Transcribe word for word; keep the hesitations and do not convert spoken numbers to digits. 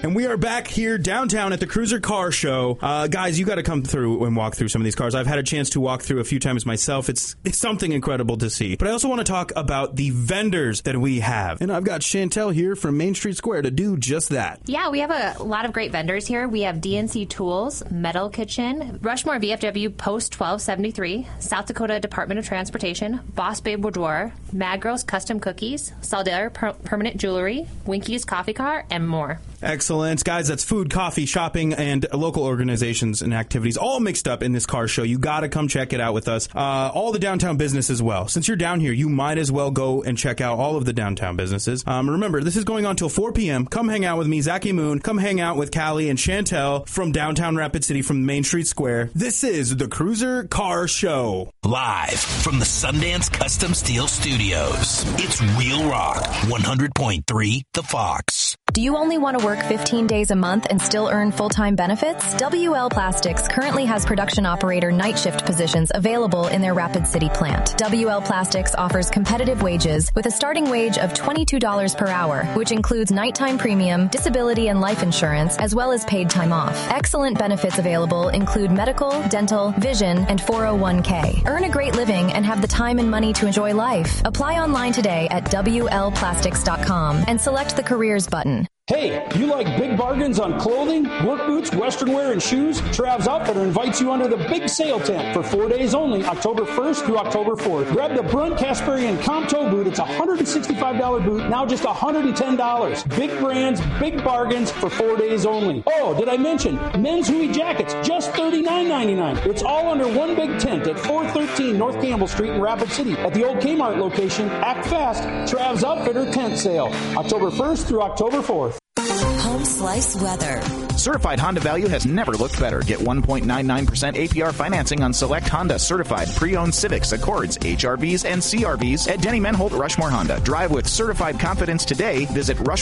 And we are back here downtown at the Cruiser Car Show. Uh, guys, you got to come through and walk through some of these cars. I've had a chance to walk through a few times myself. It's, it's something incredible to see. But I also want to talk about the vendors that we have. And I've got Chantel here from Main Street Square to do just that. Yeah, we have a lot of great vendors here. We have D N C Tools, Metal Kitchen, Rushmore V F W Post twelve seventy-three, South Dakota Department of Transportation, Boss Babe Boudoir, Magros Custom Cookies, Saldair per- Permanent Jewelry, Winky's Coffee Car, and more. Excellent. Guys, that's food, coffee, shopping, and local organizations and activities all mixed up in this car show. You got to come check it out with us. Uh, all the downtown business as well. Since you're down here, you might as well go and check out all of the downtown businesses. Um, remember, this is going on till four p.m. Come hang out with me, Zachy Moon. Come hang out with Callie and Chantel from downtown Rapid City from Main Street Square. This is the Cruiser Car Show. Live from the Sundance Custom Steel Studios. It's Real Rock, one hundred point three The Fox. Do you only want to work fifteen days a month and still earn full-time benefits? W L Plastics currently has production operator night shift positions available in their Rapid City plant. W L Plastics offers competitive wages with a starting wage of twenty-two dollars per hour, which includes nighttime premium, disability and life insurance, as well as paid time off. Excellent benefits available include medical, dental, vision, and four oh one k. Earn a great living and have the time and money to enjoy life. Apply online today at W L plastics dot com and select the careers button. Hey, you like big bargains on clothing, work boots, western wear, and shoes? Trav's Outfitter invites you under the big sale tent for four days only, October first through October fourth. Grab the Brunt Casparian Comp Toe boot. It's a one hundred sixty-five dollars boot, now just one hundred ten dollars. Big brands, big bargains for four days only. Oh, did I mention men's Huey jackets, just thirty-nine ninety-nine. It's all under one big tent at four thirteen North Campbell Street in Rapid City. At the old Kmart location, act fast. Trav's Outfitter tent sale, October first through October fourth. Home Slice Weather. Certified Honda value has never looked better. Get one point nine nine percent A P R financing on select Honda certified pre-owned Civics, Accords, H R Vs, and C R Vs at Denny Menholt Rushmore Honda. Drive with certified confidence today. Visit Rushmore.